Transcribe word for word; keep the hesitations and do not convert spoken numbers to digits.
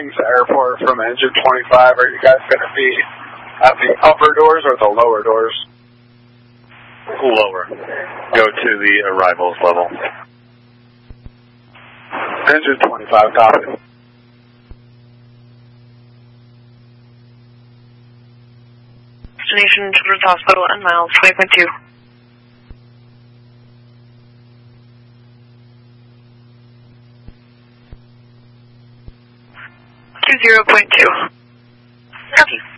incoming to airport from engine twenty-five. Are you guys going to be at the upper doors or the lower doors? Lower. Go to the arrivals level. Engine twenty-five, copy. Destination Children's Hospital and miles twenty point two. Two zero point two. Copy.